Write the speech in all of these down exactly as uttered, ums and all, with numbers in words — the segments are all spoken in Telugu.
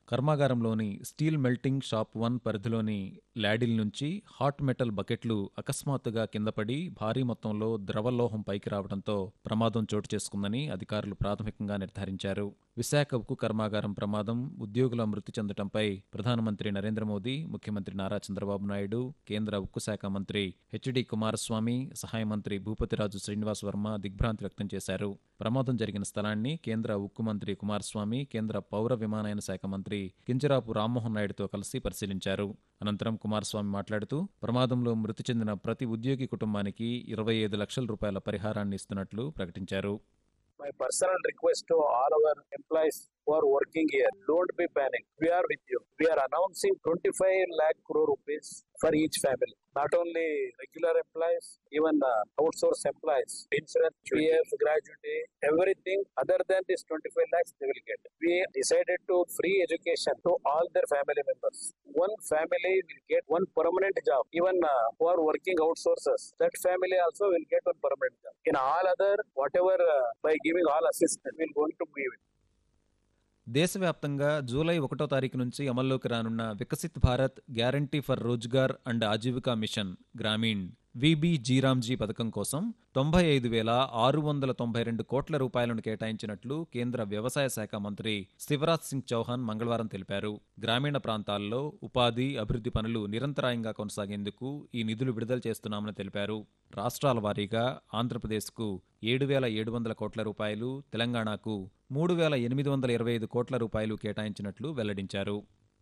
కర్మాగారంలోని స్టీల్ మెల్టింగ్ షాప్ వన్ పరిధిలోని ల్యాడిల్ నుంచి హాట్ మెటల్ బకెట్లు అకస్మాత్తుగా కిందపడి భారీ మొత్తంలో ద్రవలోహం పైకి రావడంతో ప్రమాదం చోటు చేసుకుందని అధికారులు ప్రాథమికంగా నిర్ధారించారు. విశాఖ ఉక్కు కర్మాగారం ప్రమాదం, ఉద్యోగుల మృతి చెందడంపై ప్రధానమంత్రి నరేంద్ర మోదీ, ముఖ్యమంత్రి నారా చంద్రబాబు నాయుడు, కేంద్ర ఉక్కు శాఖ మంత్రి హెచ్డి కుమారస్వామి, సహాయ మంత్రి భూపతిరాజు శ్రీనివాస్ వర్మ దిగ్భ్రాంతి వ్యక్తం చేశారు. ప్రమాదం జరిగిన స్థలాన్ని కేంద్ర ఉక్కు మంత్రి కుమారస్వామి, కేంద్ర పౌర విమానయాన శాఖ మంత్రి కింజరాపు రామ్మోహన్ నాయుడుతో కలిసి పరిశీలించారు. అనంతరం కుమారస్వామి మాట్లాడుతూ ప్రమాదంలో మృతి చెందిన ప్రతి ఉద్యోగి కుటుంబానికి ఇరవై ఐదు లక్షల రూపాయల పరిహారాన్ని ఇస్తున్నట్లు ప్రకటించారు. My personal request to all our employees who are working here, don't be panic. We are with you. We are announcing twenty-five lakh crore rupees for each family. Not only regular employees, even uh, outsourced employees, insurance, P F, gratuity, everything other than this twenty-five lakhs they will get. We decided to free education to all their family members. One family will get one permanent job. Even uh, who are working outsources, that family also will get one permanent job. In all other, whatever uh, by giving all assistance, we will going to give it. దేశవ్యాప్తంగా జూలై ఒకటో తారీఖు నుంచి అమల్లోకి రానున్న Viksit Bharat guarantee for Rozgar and Aajeevika machine Grameen VBG RAM G పథకం కోసం తొంభై ఐదు వేల ఆరు వందల తొంభై రెండు కోట్ల రూపాయలను కేటాయించినట్లు కేంద్ర వ్యవసాయ శాఖ మంత్రి శివరాజ్ సింగ్ చౌహాన్ మంగళవారం తెలిపారు. గ్రామీణ ప్రాంతాల్లో ఉపాధి, అభివృద్ధి పనులు నిరంతరాయంగా కొనసాగేందుకు ఈ నిధులు విడుదల చేస్తున్నామని తెలిపారు. రాష్ట్రాల వారీగా ఆంధ్రప్రదేశ్కు ఏడు వేల ఏడు వందల కోట్ల రూపాయలు, తెలంగాణకు మూడు వేల ఎనిమిది వందల ఇరవై ఐదు కోట్ల రూపాయలు కేటాయించినట్లు వెల్లడించారు.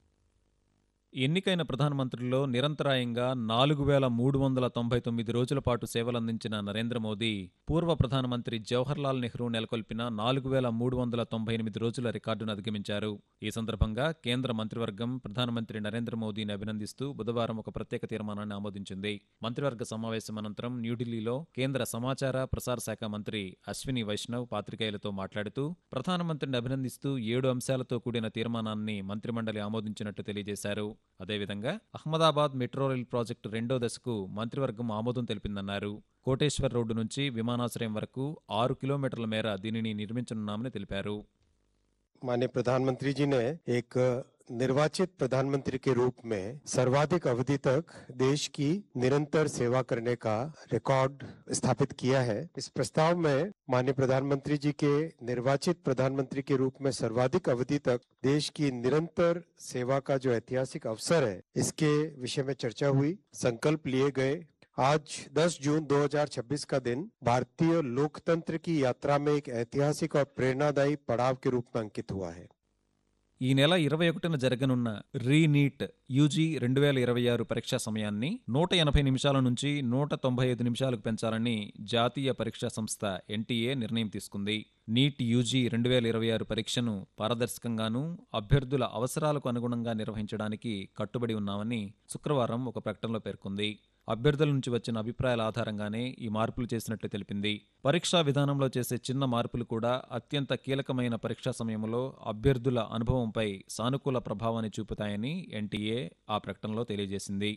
ఎన్నికైన ప్రధానమంత్రుల్లో నిరంతరాయంగా నాలుగు వేల మూడు వందల తొంభై తొమ్మిది రోజుల పాటు సేవలందించిన నరేంద్ర మోదీ పూర్వ ప్రధానమంత్రి జవహర్లాల్ నెహ్రూ నెలకొల్పిన నాలుగు వేల మూడు వందల తొంభై ఎనిమిది రోజుల రికార్డును అధిగమించారు. ఈ సందర్భంగా కేంద్ర మంత్రివర్గం ప్రధానమంత్రి నరేంద్ర మోదీని అభినందిస్తూ బుధవారం ఒక ప్రత్యేక తీర్మానాన్ని ఆమోదించింది. మంత్రివర్గ సమావేశం అనంతరం న్యూఢిల్లీలో కేంద్ర సమాచార ప్రసార శాఖ మంత్రి అశ్విని వైష్ణవ్ పాత్రికేయులతో మాట్లాడుతూ ప్రధానమంత్రిని అభినందిస్తూ ఏడు అంశాలతో కూడిన తీర్మానాన్ని మంత్రిమండలి ఆమోదించినట్లు తెలియజేశారు. అదేవిధంగా అహ్మదాబాద్ మెట్రో రైల్ ప్రాజెక్టు రెండో దశకు మంత్రివర్గం ఆమోదం తెలిపిందన్నారు. కోటేశ్వర్ రోడ్డు నుంచి విమానాశ్రయం వరకు ఆరు కిలోమీటర్ల మేర దీనిని నిర్మించనున్నామని తెలిపారు. माननीय प्रधानमंत्री जी ने एक निर्वाचित प्रधानमंत्री के रूप में सर्वाधिक अवधि तक देश की निरंतर सेवा करने का रिकॉर्ड स्थापित किया है. इस प्रस्ताव में माननीय प्रधानमंत्री जी के निर्वाचित प्रधानमंत्री के रूप में सर्वाधिक अवधि तक देश की निरंतर सेवा का जो ऐतिहासिक अवसर है, इसके विषय में चर्चा हुई, संकल्प लिए गए. आज दस जून दो हज़ार छब्बीस का दिन भारतीय लोकतंत्र की यात्रा में एक ऐतिहासिक और प्रेरणादायी पड़ाव के रूप में अंकित हुआ है. ఈ నెల ఇరవై ఒకటిన జరగనున్న రీనీట్ యూజీ రెండు వేల ఇరవై ఆరు పరీక్షా సమయాన్ని నూట ఎనభై నిమిషాల నుంచి నూట తొంభై ఐదు నిమిషాలకు పెంచాలని జాతీయ పరీక్షా సంస్థ ఎన్టీఏ నిర్ణయం తీసుకుంది. నీట్ యూజీ రెండు వేల ఇరవై ఆరు పరీక్షను పారదర్శకంగానూ అభ్యర్థుల అవసరాలకు అనుగుణంగా నిర్వహించడానికి కట్టుబడి ఉన్నామని శుక్రవారం ఒక ప్రకటనలో పేర్కొంది. అభ్యర్థుల నుంచి వచ్చిన అభిప్రాయాల ఆధారంగానే ఈ మార్పులు చేసినట్లు తెలిపింది. పరీక్షా విధానంలో చేసే చిన్న మార్పులు కూడా అత్యంత కీలకమైన పరీక్షా సమయంలో అభ్యర్థుల అనుభవంపై సానుకూల ప్రభావాన్ని చూపుతాయని ఎన్టీఏ ఆ ప్రకటనలో తెలియజేసింది.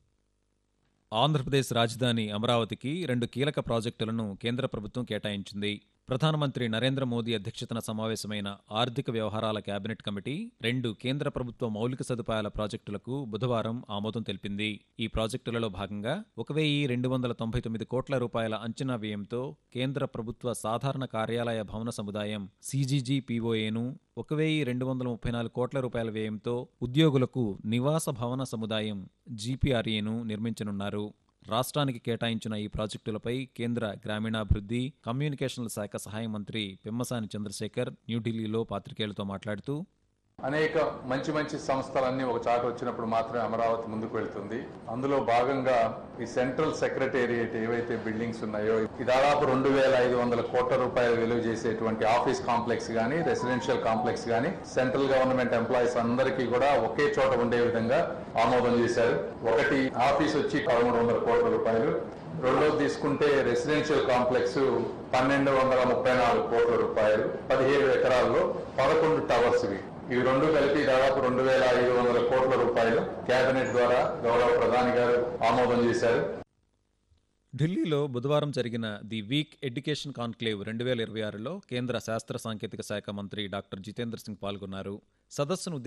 ఆంధ్రప్రదేశ్ రాజధాని అమరావతికి రెండు కీలక ప్రాజెక్టులను కేంద్ర ప్రభుత్వం కేటాయించింది. ప్రధానమంత్రి నరేంద్ర మోదీ అధ్యక్షతన సమావేశమైన ఆర్థిక వ్యవహారాల కేబినెట్ కమిటీ రెండు కేంద్ర ప్రభుత్వ మౌలిక సదుపాయాల ప్రాజెక్టులకు బుధవారం ఆమోదం తెలిపింది. ఈ ప్రాజెక్టులలో భాగంగా ఒక వెయ్యి రెండు వందల తొంభై తొమ్మిది కోట్ల రూపాయల అంచనా వ్యయంతో కేంద్ర ప్రభుత్వ సాధారణ కార్యాలయ భవన సముదాయం సీజీజీపీఓఏను, ఒక వెయ్యి రెండు వందల ముప్పై నాలుగు కోట్ల రూపాయల వ్యయంతో ఉద్యోగులకు నివాస భవన సముదాయం జీపీఆర్ఏను నిర్మించనున్నారు. రాష్ట్రానికి కేటాయించిన ఈ ప్రాజెక్టులపై కేంద్ర గ్రామీణాభివృద్ధి, కమ్యూనికేషన్ల శాఖ సహాయ మంత్రి పెమ్మసాని చంద్రశేఖర్ న్యూఢిల్లీలో పాత్రికేయులతో మాట్లాడుతూ అనేక మంచి మంచి సంస్థలన్నీ ఒక చాట వచ్చినప్పుడు మాత్రమే అమరావతి ముందుకు వెళ్తుంది. అందులో భాగంగా ఈ సెంట్రల్ సెక్రటేరియట్ ఏవైతే బిల్డింగ్స్ ఉన్నాయో ఈ దాదాపు రెండు వేల ఐదు వందల కోట్ల రూపాయలు విలువ చేసేటువంటి ఆఫీస్ కాంప్లెక్స్ గానీ, రెసిడెన్షియల్ కాంప్లెక్స్ గానీ సెంట్రల్ గవర్నమెంట్ ఎంప్లాయీస్ అందరికీ కూడా ఒకే చోట ఉండే విధంగా ఆమోదం చేశారు. ఒకటి ఆఫీస్ వచ్చి పదమూడు వందల కోట్ల రూపాయలు, రెండోది తీసుకుంటే రెసిడెన్షియల్ కాంప్లెక్స్ పన్నెండు వందల ముప్పై నాలుగు కోట్ల రూపాయలు, పదిహేడు ఎకరాల్లో పదకొండు టవర్స్. ఇవి ఇవి రెండు కలిపి దాదాపు రెండు వేల ఐదు వందల కోట్ల రూపాయలు కేబినెట్ ద్వారా గౌరవ ప్రధాని గారు ఆమోదం చేశారు. ఢిల్లీలో బుధవారం జరిగిన ది వీక్ ఎడ్యుకేషన్ కాన్క్లేవ్ రెండు వేల ఇరవై ఆరులో కేంద్ర శాస్త్ర సాంకేతిక శాఖ మంత్రి డాక్టర్ జితేంద్ర సింగ్ పాల్గొన్నారు. సదస్సును